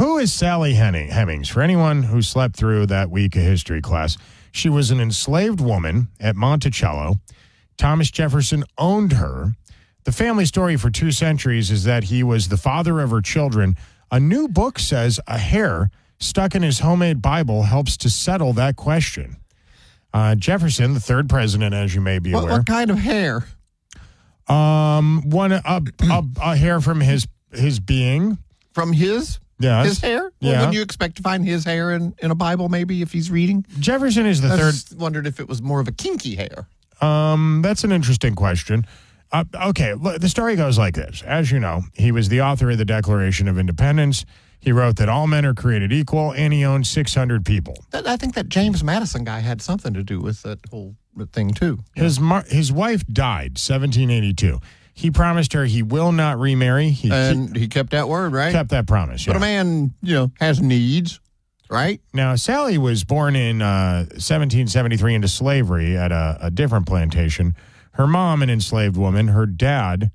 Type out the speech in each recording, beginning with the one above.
Who is Sally Hemings? For anyone who slept through that week of history class, she was an enslaved woman at Monticello. Thomas Jefferson owned her. The family story for 2 centuries is that he was the father of her children. A new book says a hair stuck in his homemade Bible helps to settle that question. Jefferson, the 3rd president, as you may be aware. What kind of hair? A hair from his being. From his? Yes. His hair? Well, yeah. wouldn't you expect to find his hair in a Bible, maybe, if he's reading? Jefferson is the I third. just wondered if it was more of a kinky hair. That's an interesting question. Okay, the story goes like this. As you know, he was the author of the Declaration of Independence. He wrote that all men are created equal, and he owned 600 people. I think that James Madison guy had something to do with that whole thing, too. His wife died 1782. He promised her he will not remarry. He kept that word, right? Kept that promise, yeah. But a man, has needs, right? Now, Sally was born in 1773 into slavery at a different plantation. Her mom, an enslaved woman. Her dad,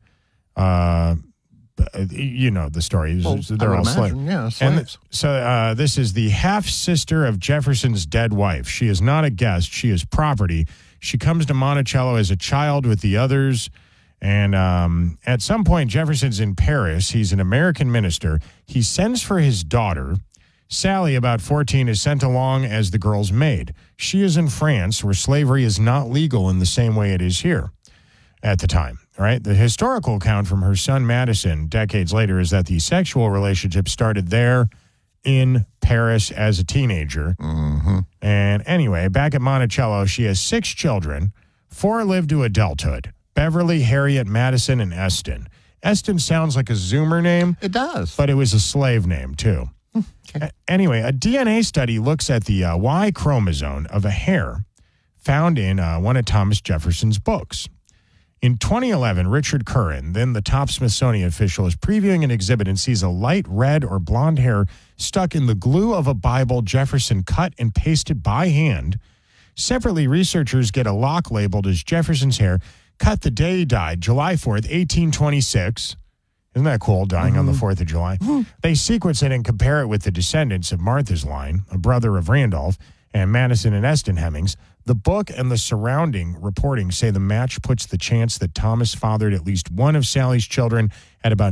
you know the story. Well, they're all slaves. Yeah, slaves. So this is the half-sister of Jefferson's dead wife. She is not a guest. She is property. She comes to Monticello as a child with the others. And at some point, Jefferson's in Paris. He's an American minister. He sends for his daughter. Sally, about 14, is sent along as the girl's maid. She is in France, where slavery is not legal in the same way it is here at the time. Right? The historical account from her son Madison decades later is that the sexual relationship started there in Paris as a teenager. Mm-hmm. And anyway, back at Monticello, she has 6 children. 4 live to adulthood. Beverly, Harriet, Madison, and Eston. Eston sounds like a Zoomer name. It does. But it was a slave name, too. Okay. Anyway, a DNA study looks at the Y chromosome of a hair found in one of Thomas Jefferson's books. In 2011, Richard Curran, then the top Smithsonian official, is previewing an exhibit and sees a light red or blonde hair stuck in the glue of a Bible Jefferson cut and pasted by hand. Separately, researchers get a lock labeled as Jefferson's hair, cut the day he died, July 4th, 1826. Isn't that cool, dying on the 4th of July? They sequence it and compare it with the descendants of Martha's line, a brother of Randolph, and Madison and Eston Hemings. The book and the surrounding reporting say the match puts the chance that Thomas fathered at least one of Sally's children at about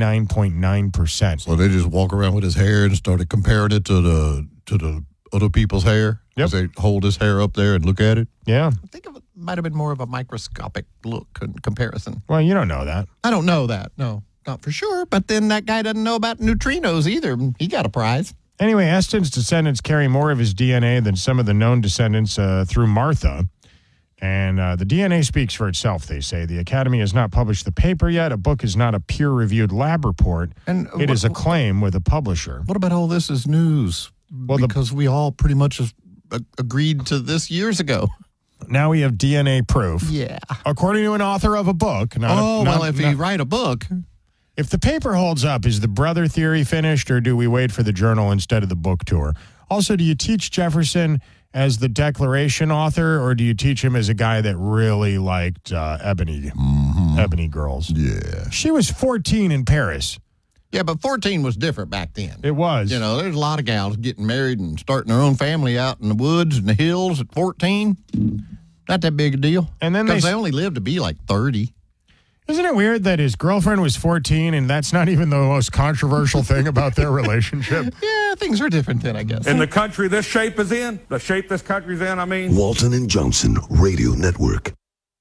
99.9%. So they just walk around with his hair and started comparing it to the other people's hair? Yep. As they hold his hair up there and look at it? Yeah. I think it might have been more of a microscopic look and comparison. Well, you don't know that. I don't know that, no. Not for sure, but then that guy doesn't know about neutrinos either. He got a prize. Anyway, Eston's descendants carry more of his DNA than some of the known descendants through Martha. And the DNA speaks for itself, they say. The Academy has not published the paper yet. A book is not a peer-reviewed lab report. And it is a claim with a publisher. What about all this as news? Well, because we all pretty much agreed to this years ago. Now we have DNA proof. Yeah. According to an author of a book. If you write a book. If the paper holds up, is the brother theory finished, or do we wait for the journal instead of the book tour? Also, do you teach Jefferson as the Declaration author, or do you teach him as a guy that really liked Ebony girls? Yeah. She was 14 in Paris. Yeah, but 14 was different back then. It was. There's a lot of gals getting married and starting their own family out in the woods and the hills at 14. Not that big a deal. And then because they only lived to be like 30. Isn't it weird that his girlfriend was 14 and that's not even the most controversial thing about their relationship? Yeah, things are different then, I guess. In the country this shape is in, the shape this country's in, I mean. Walton and Johnson Radio Network.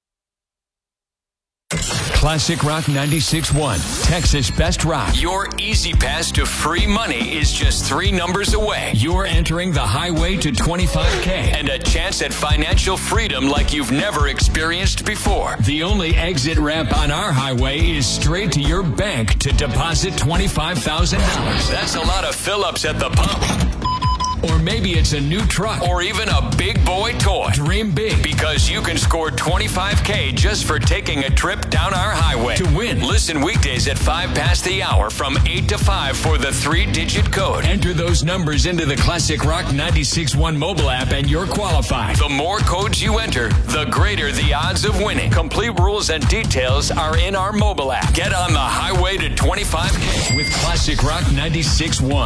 Classic Rock 96.1, Texas Best Rock. Your easy pass to free money is just 3 numbers away. You're entering the highway to $25K and a chance at financial freedom like you've never experienced before. The only exit ramp on our highway is straight to your bank to deposit $25,000. That's a lot of fill-ups at the pump. Or maybe it's a new truck. Or even a big boy toy. Dream big, because you can score $25K just for taking a trip down our highway. To win, listen weekdays at 5 past the hour from 8 to 5 for the 3-digit code. Enter those numbers into the Classic Rock 96.1 mobile app and you're qualified. The more codes you enter, the greater the odds of winning. Complete rules and details are in our mobile app. Get on the highway to $25K with Classic Rock 96.1.